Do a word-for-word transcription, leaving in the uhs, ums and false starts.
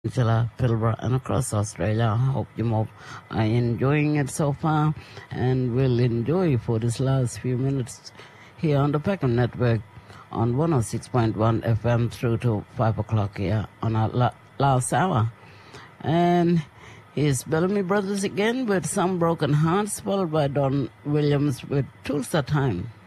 Angela, Pilbara, and across Australia. I hope you all are enjoying it so far and will enjoy for this last few minutes here on the Peckham Network on one oh six point one F M through to five o'clock here on our la- last hour. And here's Bellamy Brothers again with Some Broken Hearts, followed by Don Williams with Tulsa Time.